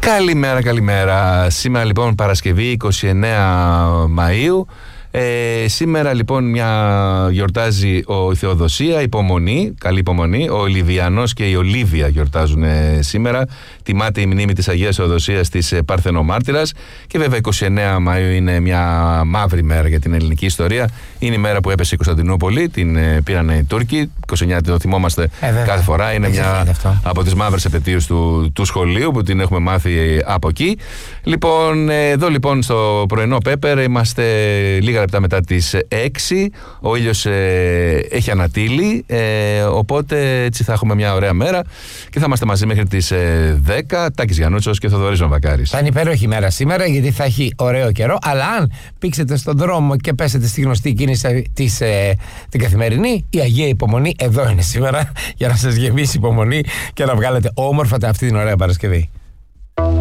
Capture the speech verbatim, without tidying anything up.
Καλημέρα, καλημέρα. Σήμερα λοιπόν Παρασκευή είκοσι εννέα Μαΐου. Ε, σήμερα λοιπόν μια γιορτάζει ο η Θεοδοσία, υπομονή, καλή υπομονή. Ο Λιβιανός και η Ολίβια γιορτάζουν ε, σήμερα. Τιμάται η μνήμη της Αγίας Θεοδοσίας της ε, Παρθενομάρτυρας. Και βέβαια είκοσι εννέα Μαΐου είναι μια μαύρη μέρα για την ελληνική ιστορία. Είναι η μέρα που έπεσε η Κωνσταντινούπολη, την ε, πήραν οι Τούρκοι. είκοσι εννέα το θυμόμαστε ε, κάθε φορά. Είναι μια από τις μαύρες επετείους του, του σχολείου που την έχουμε μάθει από εκεί. Λοιπόν, ε, εδώ λοιπόν στο πρωινό Πέπερ είμαστε λίγα λεπτά μετά τις έξι. Ο ήλιος ε, έχει ανατείλει, ε, οπότε έτσι θα έχουμε μια ωραία μέρα και θα είμαστε μαζί μέχρι τις ε, δέκα. Τάκης Γιαννούτσος και Θοδωρής Βακάρης. Θα είναι υπέροχη μέρα σήμερα, γιατί θα έχει ωραίο καιρό, αλλά αν πήξετε στον δρόμο και πέσετε στη γνωστή κίνηση της, ε, την καθημερινή, η Αγία Υπομονή εδώ είναι σήμερα για να σας γεμίσει υπομονή και να βγάλετε όμορφα αυτή την ωραία Παρασκευή.